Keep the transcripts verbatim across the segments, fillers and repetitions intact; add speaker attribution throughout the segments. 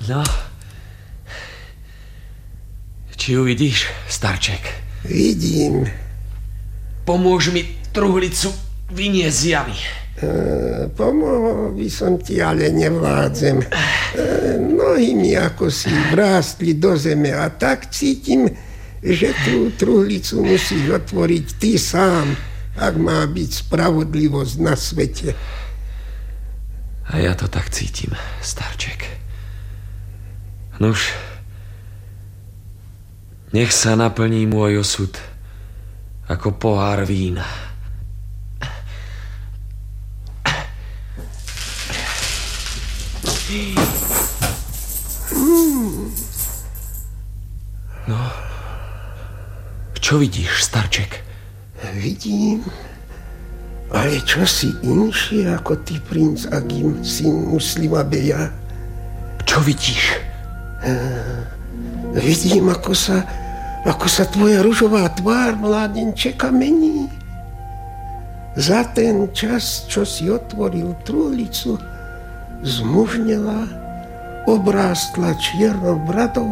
Speaker 1: No, či ju vidíš, starček?
Speaker 2: Vidím.
Speaker 1: Pomôž mi truhlicu vyniesť z jamy.
Speaker 2: E, pomohol by som ti, ale nevládzem. E, nohy mi ako si vrástli do zeme a tak cítim, že tú truhlicu musíš otvoriť ty sám, ak má byť spravodlivosť na svete.
Speaker 1: A ja to tak cítim, starček. Nuž, nech sa naplní môj osud ako pohár vína.
Speaker 2: Hmm.
Speaker 1: No, čo vidíš, starček?
Speaker 2: Vidím, ale čo si inšie ako ty, princ Agim, syn muslima Beja.
Speaker 1: Čo vidíš?
Speaker 2: Uh, vidím, ako sa, ako sa tvoja ružová tvár, mládenčeka, mení. Za ten čas, čo si otvoril truhlicu, zmužnela, obrástla čiernou bradou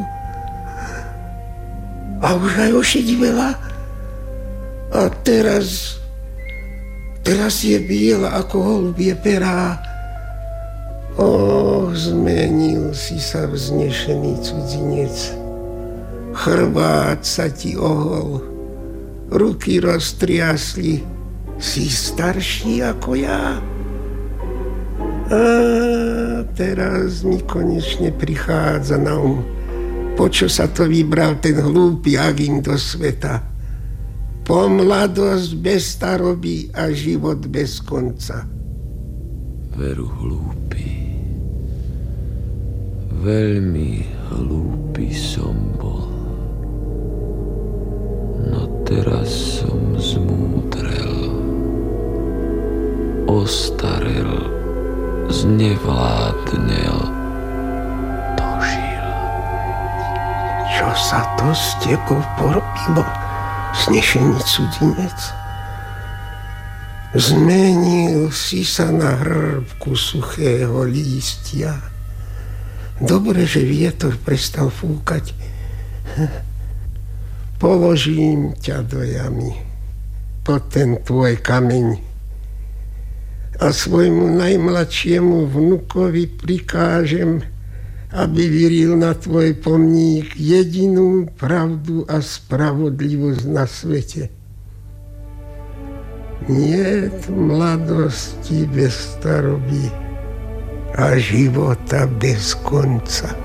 Speaker 2: a už aj ošedivela. A teraz, teraz je biela ako holubie perá. O, zmenil si sa, vznešený cudzinec. Chrbát sa ti ohol, ruky roztriasli, si starší ako ja. A teraz mi konečne prichádza na um, po čo sa to vybral ten hlúpy Agim do sveta. Po mladosť bez staroby a život bez konca.
Speaker 1: Veru hlúpy. Veľmi hlúpy som bol. No teraz som zmúdrel, ostarel, znevládnel, dožil.
Speaker 2: Čo sa to s tebou porobilo, znešený cudzinec? Zmenil si sa na hrbku suchého lístia. Dobre, že vietor prestal fúkať. Položím ťa do jamy pod ten tvoj kameň a svojmu najmladšiemu vnukovi prikážem, aby vyril na tvoj pomník jedinú pravdu a spravodlivosť na svete. Niet mladosti bez staroby a života bez konca.